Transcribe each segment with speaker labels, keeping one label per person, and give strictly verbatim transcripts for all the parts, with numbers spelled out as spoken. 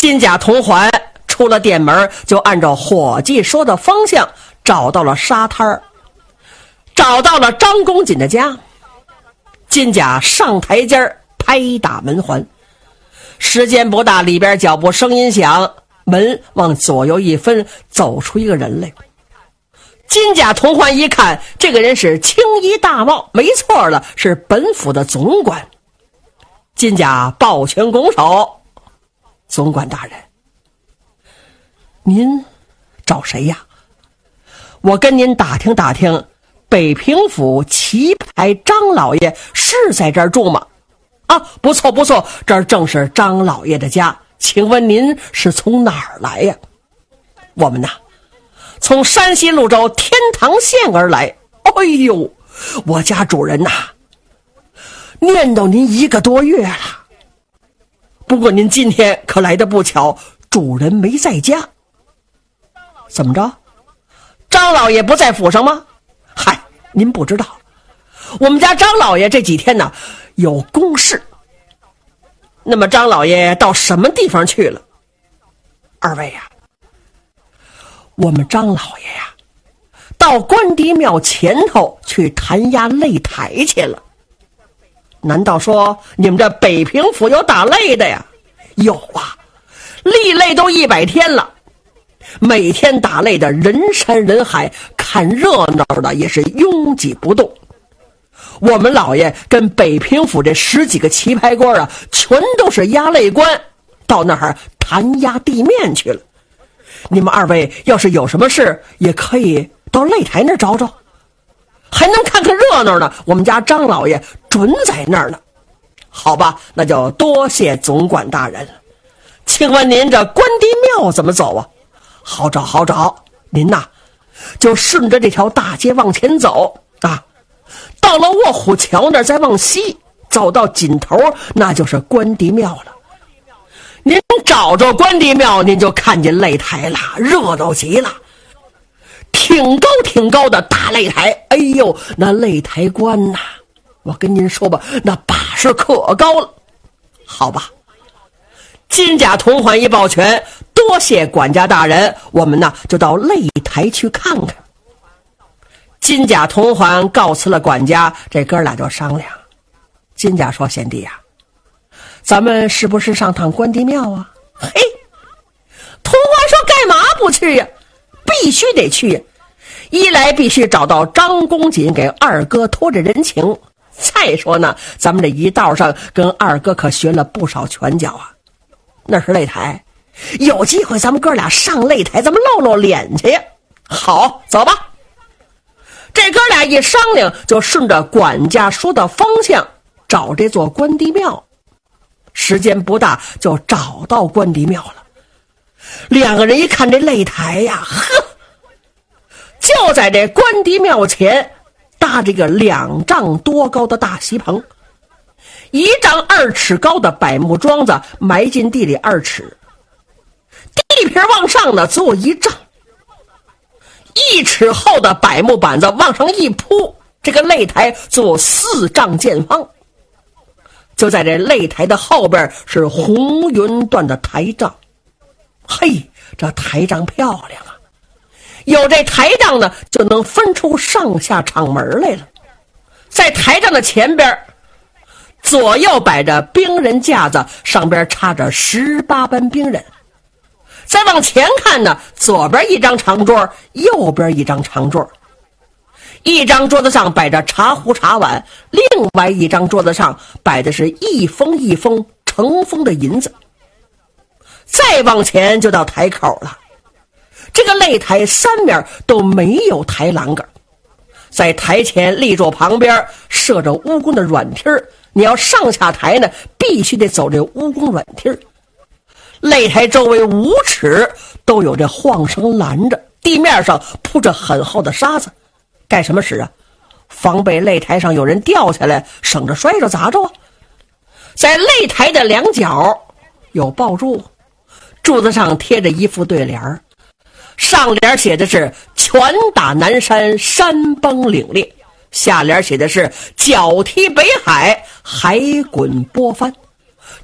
Speaker 1: 金甲同环出了店门，就按照伙计说的方向找到了沙滩，找到了张公瑾的家。金甲上台阶拍打门环，时间不大，里边脚步声音响，门往左右一分，走出一个人来。金甲同环一看，这个人是青衣大帽，没错了，是本府的总管。金甲抱拳拱手：“总管大人，您找谁呀？我跟您打听打听，北平府棋牌张老爷是在这儿住吗？啊，不错不错，这儿正是张老爷的家，请问您是从哪儿来呀？”“我们呐，从山西潞州天堂县而来。”“哎呦，我家主人呐，念叨您一个多月了，不过您今天可来得不巧，主人没在家。”“怎么着？张老爷不在府上吗？”“嗨，您不知道，我们家张老爷这几天呢有公事。”“那么张老爷到什么地方去了？”“二位呀，我们张老爷呀到关帝庙前头去弹压擂台去了。”“难道说你们这北平府有打擂的呀？”“有啊，历擂都一百天了，每天打擂的人山人海，看热闹的也是拥挤不动。我们老爷跟北平府这十几个棋牌官啊，全都是压擂官，到那儿弹压地面去了。你们二位要是有什么事，也可以到擂台那儿找找，还能看看热闹呢。我们家张老爷准在那儿呢。”“好吧，那就多谢总管大人了。请问您这关帝庙怎么走啊？”“好找好找，您呐就顺着这条大街往前走啊，到了卧虎桥那儿再往西，走到尽头那就是关帝庙了。您找着关帝庙，您就看见擂台了，热闹极了，挺高挺高的大擂台。哎呦，那擂台官呐，我跟您说吧，那把式可高了。”“好吧。”金甲同环一抱拳：“多谢管家大人，我们呢就到擂台去看看。”金甲同环告辞了管家，这哥俩就商量。金甲说：“贤弟呀、啊，咱们是不是上趟关帝庙啊？”“嘿，同环说干嘛不去呀？必须得去呀！一来必须找到张公瑾给二哥托着人情，再说呢，咱们这一道上跟二哥可学了不少拳脚啊。那是擂台，有机会咱们哥俩上擂台，咱们露露脸去呀。好，走吧。”这哥俩一商量，就顺着管家说的方向找这座关帝庙。时间不大，就找到关帝庙了。两个人一看这擂台呀，呵，就在这关帝庙前搭这个两丈多高的大席棚，一丈二尺高的柏木桩子埋进地里二尺，地皮往上呢足有一丈，一尺厚的柏木板子往上一铺，这个擂台足有四丈见方。就在这擂台的后边是红云缎的台帐，嘿，这台帐漂亮啊！有这台帐呢，就能分出上下场门来了。在台帐的前边，左右摆着兵人架子，上边插着十八班兵人。再往前看呢，左边一张长桌，右边一张长桌。一张桌子上摆着茶壶茶碗，另外一张桌子上摆的是一封一封成封的银子。再往前就到台口了，这个擂台三面都没有台栏杆，在台前立柱旁边设着蜈蚣的软梯儿，你要上下台呢，必须得走这蜈蚣软梯儿。擂台周围五尺都有这晃绳拦着，地面上铺着很厚的沙子，干什么使啊？防备擂台上有人掉下来，省着摔着砸着啊。在擂台的两角有抱柱，柱子上贴着一副对联，上联写的是拳打南山山崩岭裂，下联写的是脚踢北海海滚波翻。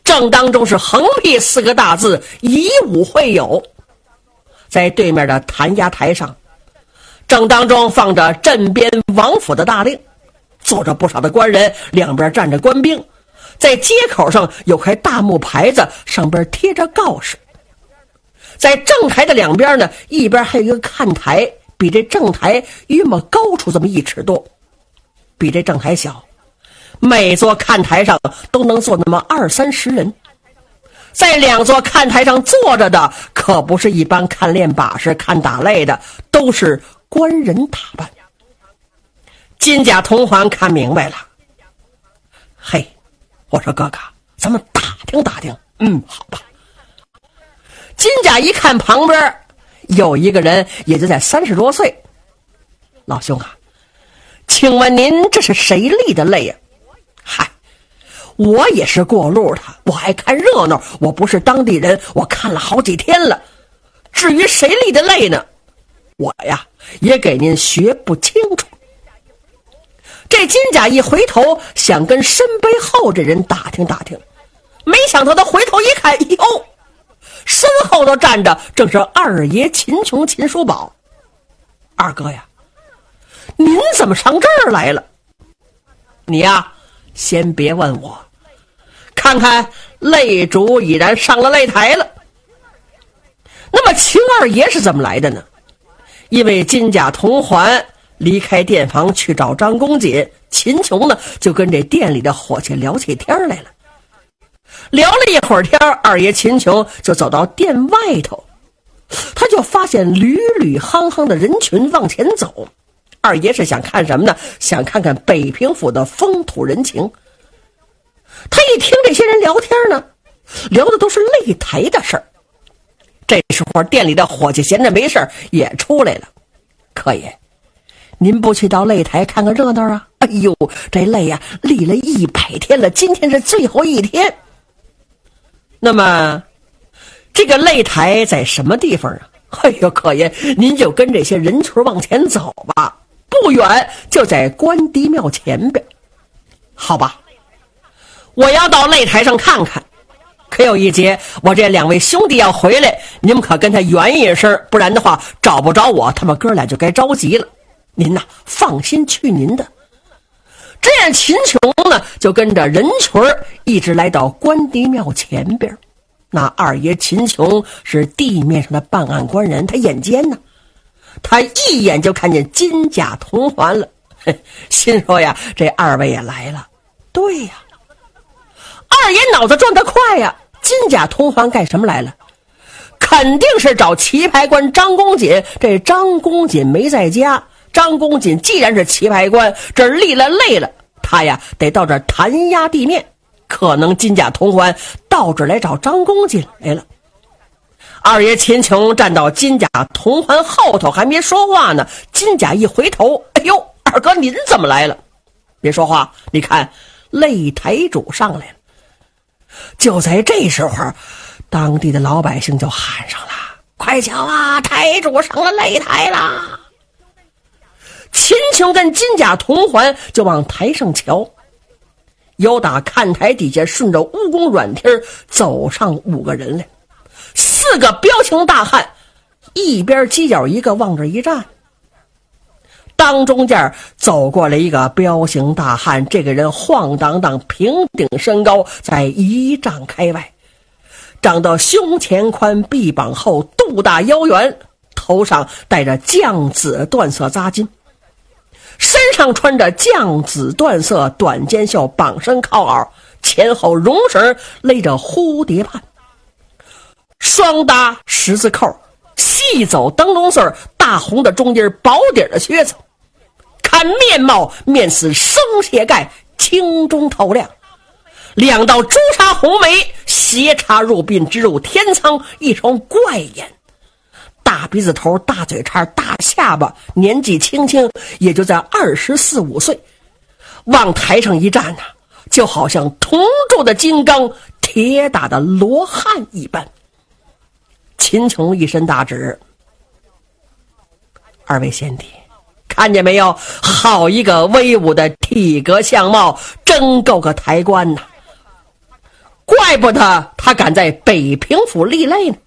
Speaker 1: 正当中是横批四个大字，以武会友。在对面的弹压台上，正当中放着镇边王府的大令，坐着不少的官人，两边站着官兵。在街口上有块大木牌子，上边贴着告示。在正台的两边呢，一边还有一个看台，比这正台约莫高出这么一尺多，比这正台小。每座看台上都能坐那么二三十人。在两座看台上坐着的可不是一般看练把式、看打擂的，都是官人打扮。金甲同环看明白了，嘿，我说哥哥，咱们打听打听。嗯，好吧。金甲一看旁边有一个人，也就在三十多岁。老兄啊，请问您这是谁立的擂呀？嗨，我也是过路的，我爱看热闹，我不是当地人，我看了好几天了。至于谁立的擂呢，我呀也给您学不清楚。这金甲一回头，想跟身背后这人打听打听，没想到他回头一看，哟，身后头站着正是二爷秦琼秦叔宝。二哥呀，您怎么上这儿来了？你呀先别问我，看看擂主已然上了擂台了。那么秦二爷是怎么来的呢？因为金甲同环离开店房去找张公瑾，秦琼呢就跟这店里的伙计聊起天来了。聊了一会儿天，二爷秦琼就走到店外头，他就发现屡屡夯夯的人群往前走。二爷是想看什么呢？想看看北平府的风土人情。他一听这些人聊天呢，聊的都是擂台的事儿。这时候店里的伙计闲着没事也出来了。客爷，您不去到擂台看看热闹啊？哎呦，这擂呀立了一百天了，今天是最后一天。那么这个擂台在什么地方啊？哎呦，客爷，您就跟这些人群往前走吧，不远就在关帝庙前边。好吧，我要到擂台上看看。可有一节，我这两位兄弟要回来，你们可跟他圆一声，不然的话找不着我，他们哥俩就该着急了。您呐放心去您的。这样秦琼呢就跟着人群一直来到关帝庙前边。那二爷秦琼是地面上的办案官人，他眼尖呢，他一眼就看见金甲同环了，心说呀，这二位也来了。对呀，二爷脑子转得快呀，金甲同环干什么来了？肯定是找棋牌官张公瑾。这张公瑾没在家，张公瑾既然是棋牌官，这儿立了擂了，他呀得到这儿弹压地面。可能金甲同环到这儿来找张公瑾来了。二爷秦琼站到金甲同环后头，还没说话呢，金甲一回头，哎呦，二哥您怎么来了？别说话，你看擂台主上来了。就在这时候，当地的老百姓就喊上了，快瞧啊，台主上了擂台啦！秦琼跟金甲同环就往台上瞧，有打看台底下顺着蜈蚣软梯走上五个人来，四个彪形大汉，一边犄角一个往这一站。当中间走过来一个彪形大汉，这个人晃荡荡，平顶身高在一丈开外，长到胸前宽，臂膀厚，肚大腰圆，头上戴着绛紫缎色扎巾，身上穿着绛紫缎色短肩袖，绑身靠袄，前后绒绳勒着蝴蝶畔，双搭十字扣，细走灯笼穗，大红的中间薄底的靴子。看面貌，面似生蟹盖，青中透亮，两道朱砂红眉斜插入鬓，直入天仓，一双怪眼，大鼻子头，大嘴叉，大下巴，年纪轻轻也就在二十四五岁，往台上一站呐、啊，就好像铜铸的金刚，铁打的罗汉一般。秦琼一身大指，二位贤弟，看见没有？好一个威武的体格相貌，真够个抬棺呐！ 怪不得他敢在北平府立擂呢。